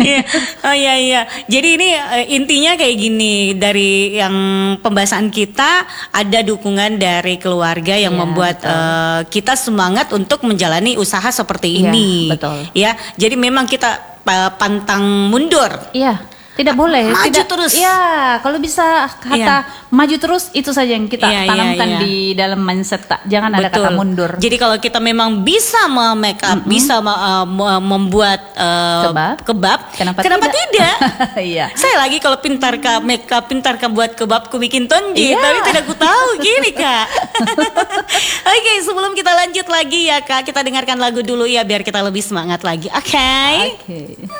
Iya. Oh iya iya. Jadi ini intinya kayak gini, dari yang pembahasan kita ada dukungan dari keluarga yang Iya, membuat kita semangat untuk menjalani usaha seperti Iya, ini. betul. Ya. Jadi memang kita pantang mundur. Iya, tidak boleh. Maju tidak, terus. Iya, kalau bisa kata maju terus itu saja yang kita tanamkan di dalam mindset. Jangan ada kata mundur. Jadi kalau kita memang bisa make up, bisa membuat kebab, kenapa tidak? Iya. Saya lagi kalau pintar ke make up, pintar ke buat kebab, ku bikin tonji, tapi tidak ku tahu gini Kak. Oke, sebelum kita lanjut lagi ya Kak, kita dengarkan lagu dulu ya biar kita lebih semangat lagi. Oke.